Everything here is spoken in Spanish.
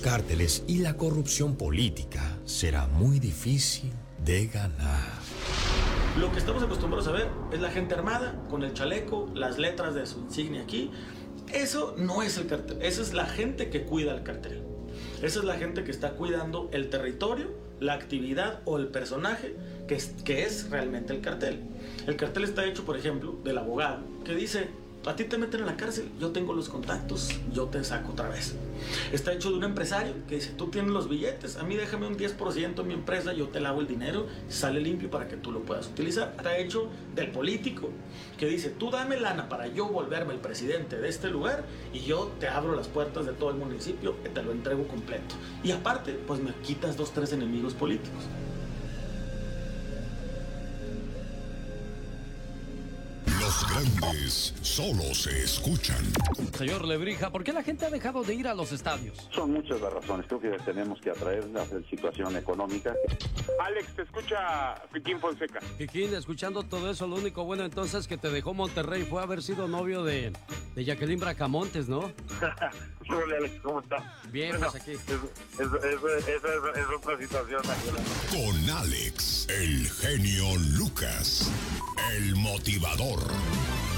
cárteles y la corrupción política será muy difícil de ganar. Lo que estamos acostumbrados a ver es la gente armada, con el chaleco, las letras de su insignia aquí. Eso no es el cartel, esa es la gente que cuida el cartel. Esa es la gente que está cuidando el territorio, la actividad o el personaje que es realmente el cartel. El cartel está hecho, por ejemplo, del abogado que dice: a ti te meten en la cárcel, yo tengo los contactos, yo te saco otra vez. Está hecho de un empresario que dice: tú tienes los billetes, a mí déjame un 10% en mi empresa, yo te lavo el dinero, sale limpio para que tú lo puedas utilizar. Está hecho del político que dice: tú dame lana para yo volverme el presidente de este lugar y yo te abro las puertas de todo el municipio y te lo entrego completo. Y aparte, pues me quitas 2, 3 enemigos políticos. Los grandes solo se escuchan. Señor Lebrija, ¿por qué la gente ha dejado de ir a los estadios? Son muchas las razones. Creo que tenemos que atraer la situación económica. Alex, te escucha Piquín Fonseca. Piquín, escuchando todo eso, lo único bueno entonces que te dejó Monterrey fue haber sido novio de Jacqueline Bracamontes, ¿no? Hola, Alex, ¿cómo está? Bien, bueno, pues aquí. Es otra situación. Con Alex, el genio Lucas, el motivador.